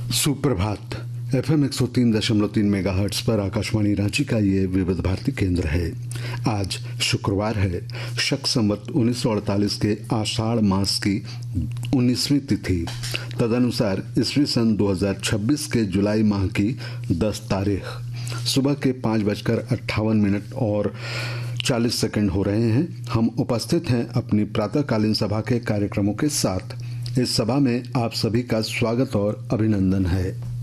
सुप्रभात। FM 103.3 megahertz पर आकाशवाणी रांची का ये विविध भारती केंद्र है। आज शुक्रवार है, शक संवत 1948 के आषाढ़ मास की 19वीं तिथि, तदनुसार ईस्वी सन 2026 के जुलाई माह की 10 तारीख। सुबह के 5:58 और 40 सेकंड हो रहे हैं। हम उपस्थित हैं अपनी प्रातःकालीन सभा के कार्यक्रमों के साथ। इस सभा में आप सभी का स्वागत और अभिनंदन है।